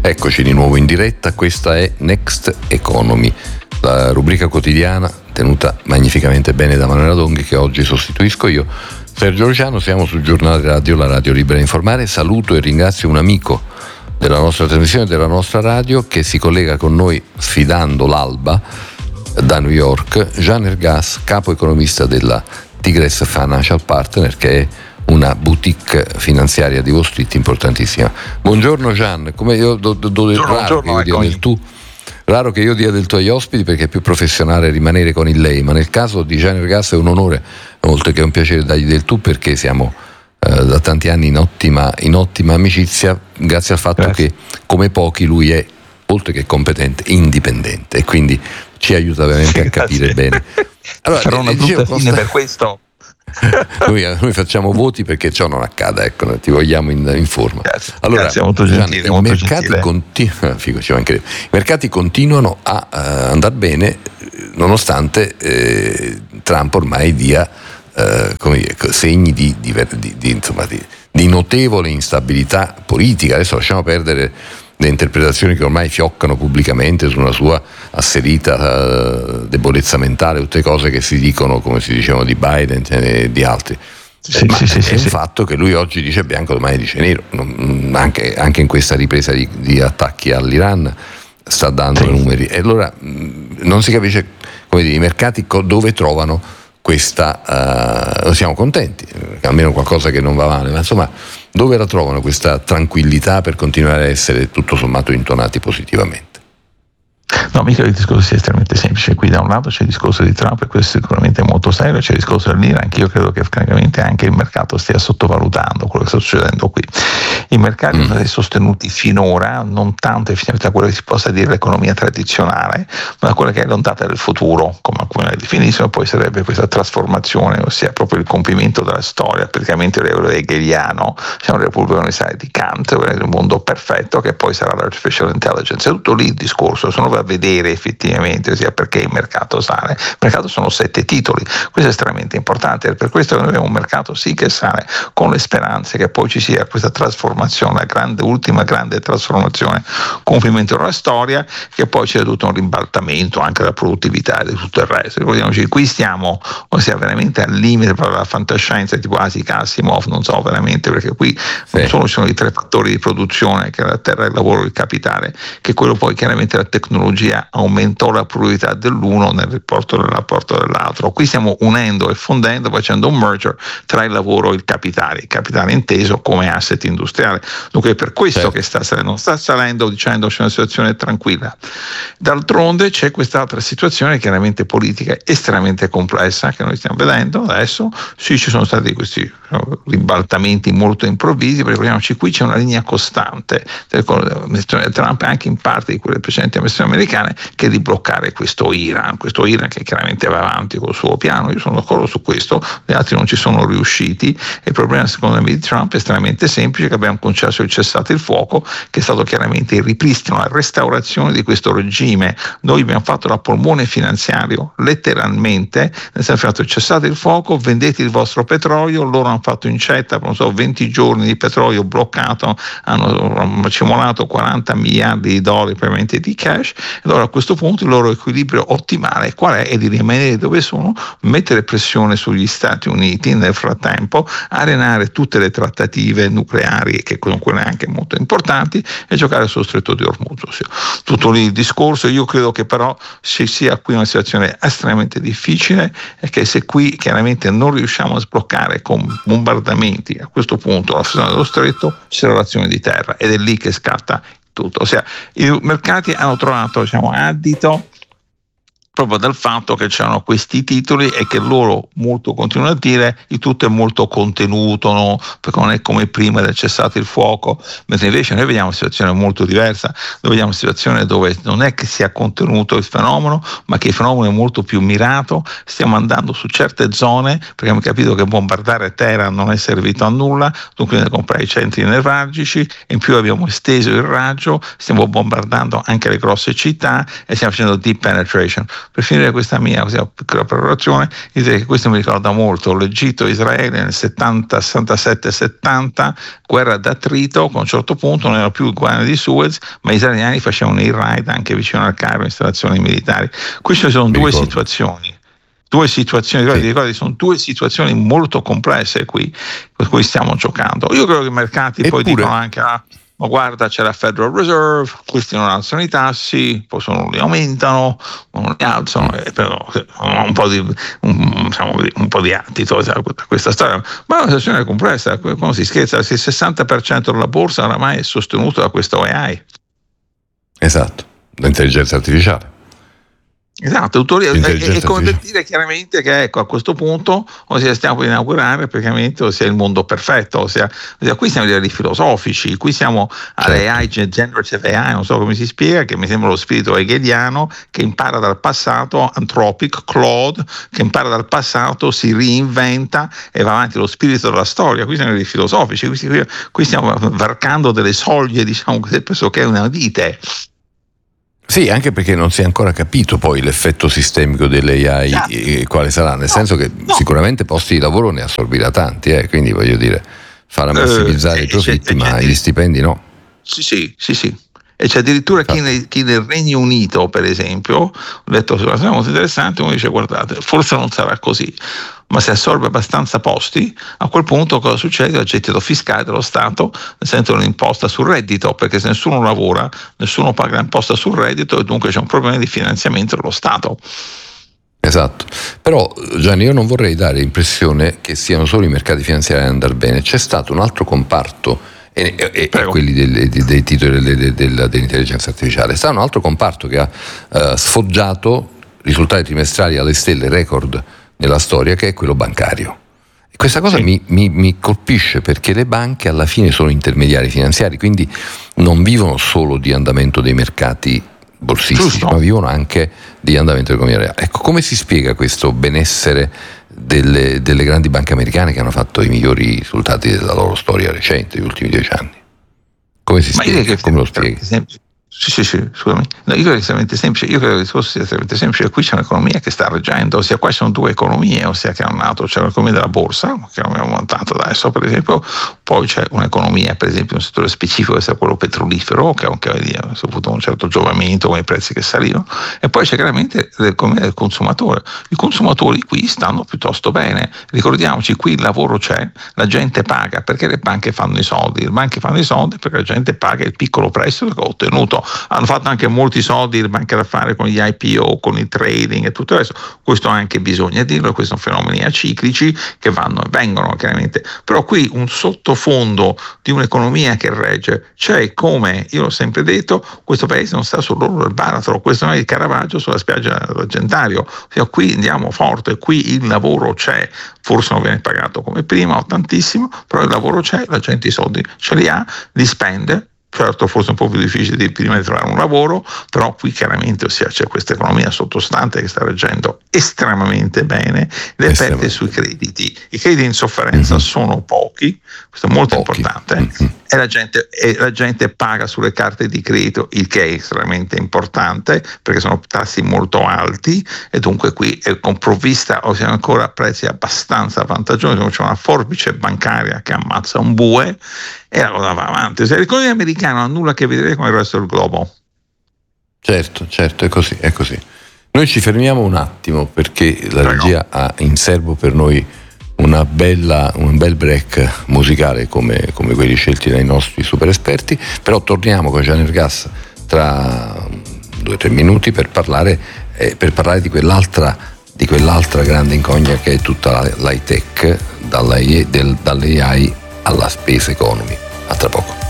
Eccoci di nuovo in diretta, questa è Next Economy, la rubrica quotidiana tenuta magnificamente bene da Manuela Donghi, che oggi sostituisco io. Sergio Luciano, siamo sul giornale radio, la radio libera di informare. Saluto e ringrazio un amico della nostra trasmissione, della nostra radio, che si collega con noi sfidando l'alba da New York, Jean Ergas, capo economista della Tigres Financial Partner, che è una boutique finanziaria di Wall Street importantissima. Buongiorno Gian, come io raro che io dia del tu agli ospiti, perché è più professionale rimanere con il lei, ma nel caso di Jean Ergas è un onore, oltre che un piacere dargli del tu, perché siamo da tanti anni in ottima amicizia, grazie al fatto che come pochi lui è, oltre che competente, indipendente, e quindi ci aiuta veramente a capire bene. Allora, farò una brutta fine per questo. Noi facciamo voti perché ciò non accada, ecco, ti vogliamo in forma. Grazie, allora, grazie, molto gentile, i mercati continuano a andare bene, nonostante Trump ormai dia segni di notevole instabilità politica. Adesso lasciamo perdere le interpretazioni che ormai fioccano pubblicamente su una sua asserita debolezza mentale, tutte cose che si dicono, come si dicevano di Biden e di altri. È un fatto che lui oggi dice bianco, domani dice nero. Anche in questa ripresa di attacchi all'Iran sta dando numeri, e allora non si capisce, come dire, i mercati dove trovano questa, non siamo contenti, almeno qualcosa che non va male, ma insomma dove la trovano questa tranquillità per continuare a essere tutto sommato intonati positivamente? No, mica il discorso sia estremamente semplice. Qui da un lato c'è il discorso di Trump, e questo sicuramente è molto serio, c'è il discorso dell'Iran, anche io credo che francamente anche il mercato stia sottovalutando quello che sta succedendo qui. I mercati sono stati sostenuti finora, non tanto effettivamente da quello che si possa dire l'economia tradizionale, ma da quella che è l'ondata del futuro, come alcuni la definiscono, poi sarebbe questa trasformazione, ossia proprio il compimento della storia, praticamente l'euro hegeliano, siamo la Repubblica Universale di Kant, il mondo perfetto che poi sarà l'artificial intelligence. È tutto lì il discorso, sono a vedere effettivamente, ossia perché il mercato sale. Il mercato sono 7 titoli, questo è estremamente importante, per questo noi abbiamo un mercato sì che sale, con le speranze che poi ci sia questa trasformazione, la ultima grande trasformazione, compimento della storia, che poi c'è tutto un ribaltamento anche della produttività e di tutto il resto. Ricordiamoci, qui stiamo, ossia veramente al limite per la fantascienza tipo Isaac Asimov, non so veramente, perché qui non solo ci sono i 3 fattori di produzione, che è la terra, il lavoro e il capitale, che quello poi chiaramente la tecnologia aumentò la priorità dell'uno nel rapporto dell'altro. Qui stiamo unendo e fondendo, facendo un merger tra il lavoro e il capitale inteso come asset industriale. Dunque è per questo che sta salendo, non sta salendo dicendo c'è una situazione tranquilla. D'altronde c'è quest'altra situazione chiaramente politica estremamente complessa che noi stiamo vedendo adesso. Sì, ci sono stati questi ribaltamenti molto improvvisi, perché ricordiamoci, qui c'è una linea costante dell'amministrazione Trump e anche in parte di quelle precedenti amministrazioni americane, che è di bloccare questo Iran che chiaramente va avanti col suo piano. Io sono d'accordo su questo, gli altri non ci sono riusciti, e il problema secondo me di Trump è estremamente semplice, che abbiamo concesso il cessate il fuoco, che è stato chiaramente il ripristino, la restaurazione di questo regime. Noi abbiamo fatto la polmone finanziario letteralmente, nel senso, fatto il cessate il fuoco, vendete il vostro petrolio, loro hanno fatto incetta per 20 giorni di petrolio bloccato, hanno accumulato 40 miliardi di dollari probabilmente di cash. Allora a questo punto il loro equilibrio ottimale qual è? È di rimanere dove sono, mettere pressione sugli Stati Uniti, nel frattempo arenare tutte le trattative nucleari, che sono quelle anche molto importanti, e giocare sullo stretto di Hormuz. Tutto lì il discorso. Io credo che però ci sia qui una situazione estremamente difficile, e che se qui chiaramente non riusciamo a sbloccare con bombardamenti a questo punto la fusione dello stretto, ci sarà l'azione di terra, ed è lì che scatta tutto. Ossia, i mercati hanno trovato, addito proprio dal fatto che c'erano questi titoli, e che loro molto continuano a dire il tutto è molto contenuto, no? Perché non è come prima del cessate il fuoco, mentre invece noi vediamo una situazione molto diversa. Noi vediamo una situazione dove non è che sia contenuto il fenomeno, ma che il fenomeno è molto più mirato. Stiamo andando su certe zone, perché abbiamo capito che bombardare Teheran non è servito a nulla, dunque bisogna comprare i centri nevralgici, e in più abbiamo esteso il raggio, stiamo bombardando anche le grosse città e stiamo facendo deep penetration. per finire questa mia piccola preparazione, direi che questo mi ricorda molto l'Egitto e Israele nel 70, 67, 70, guerra d'attrito, che a un certo punto non era più il canale di Suez, ma gli israeliani facevano i raid anche vicino al Cairo, installazioni militari. Queste sono due situazioni. Ricordi, sono due situazioni molto complesse qui, per cui stiamo giocando. Io credo che i mercati poi dicono anche: ma guarda, c'è la Federal Reserve, questi non alzano i tassi, poi non li aumentano, non li alzano, però un po' di attito da questa storia. Ma è una situazione complessa, quando si scherza, se il 60% della borsa oramai è sostenuto da questo AI. Esatto, l'intelligenza artificiale. Esatto, è come per dire chiaramente che ecco, a questo punto stiamo per inaugurare praticamente il mondo perfetto, ossia qui siamo a livelli filosofici, qui siamo all'AI, generative AI, non so come si spiega, che mi sembra lo spirito hegeliano che impara dal passato, Anthropic, Claude, che impara dal passato, si reinventa e va avanti lo spirito della storia. Qui siamo a livelli filosofici, qui stiamo varcando delle soglie, diciamo, pressoché una vite. Sì, anche perché non si è ancora capito poi l'effetto sistemico delle AI e quale sarà, nel senso che sicuramente posti di lavoro ne assorbirà tanti, quindi voglio dire, farà massimizzare i profitti, ma gli stipendi no. Sì. E c'è addirittura chi nel Regno Unito, per esempio, ho letto una cosa molto interessante, uno dice: guardate, forse non sarà così, ma se assorbe abbastanza posti, a quel punto cosa succede? Il gettito fiscale dello Stato sente un'imposta sul reddito, perché se nessuno lavora, nessuno paga l'imposta sul reddito e dunque c'è un problema di finanziamento dello Stato. Esatto, però Gianni, io non vorrei dare l'impressione che siano solo i mercati finanziari ad andare bene. C'è stato un altro comparto, e quelli dei titoli dell'intelligenza artificiale, sta un altro comparto che ha sfoggiato risultati trimestrali alle stelle, record nella storia, che è quello bancario. E questa cosa mi colpisce, perché le banche alla fine sono intermediari finanziari, quindi non vivono solo di andamento dei mercati borsistici, ma vivono anche di andamento dell'economia reale. Ecco, come si spiega questo benessere delle grandi banche americane che hanno fatto i migliori risultati della loro storia recente, negli ultimi 10 anni? Come si spiega? Come lo spieghi? Sì, scusami. No, io credo che sia estremamente semplice. Io credo che il discorso sia estremamente semplice. Qui c'è un'economia che sta reggendo, ossia qua ci sono due economie, ossia che hanno nato, c'è l'economia della borsa, che abbiamo montato adesso, per esempio, poi c'è un'economia, per esempio, un settore specifico, che è quello petrolifero, che ha avuto un certo giovamento con i prezzi che salivano, e poi c'è chiaramente l'economia del consumatore. I consumatori qui stanno piuttosto bene. Ricordiamoci, qui il lavoro c'è, la gente paga, perché le banche fanno i soldi. Le banche fanno i soldi perché la gente paga il piccolo prestito che ha ottenuto. Hanno fatto anche molti soldi le banche da fare con gli IPO, con il trading e tutto il resto. Questo anche bisogna dirlo, questi sono fenomeni aciclici che vanno e vengono chiaramente. Però qui un sottofondo di un'economia che regge, cioè, come io ho sempre detto, questo paese non sta sull'orlo del baratro, questo non è il Caravaggio sulla spiaggia dell'Argentario. Cioè, qui andiamo forte, qui il lavoro c'è, forse non viene pagato come prima o tantissimo, però il lavoro c'è, la gente i soldi ce li ha, li spende. Certo, forse un po' più difficile di prima di trovare un lavoro, però qui chiaramente c'è questa economia sottostante che sta reggendo estremamente bene, le perde sui crediti. I crediti in sofferenza sono pochi, questo è molto importante, e la gente paga sulle carte di credito, il che è estremamente importante perché sono tassi molto alti, e dunque qui è con provvista siamo ancora a prezzi abbastanza vantaggiosi. C'è una forbice bancaria che ammazza un bue e la cosa va avanti. L'economia americana non ha nulla a che vedere con il resto del globo. Certo, è così. Noi ci fermiamo un attimo perché la regia ha in serbo per noi un bel break musicale come quelli scelti dai nostri super esperti, però torniamo con Gianni Ergas tra 2 o 3 minuti per parlare di quell'altra grande incognia che è tutta l'high tech, dall'AI alla space economy. A tra poco.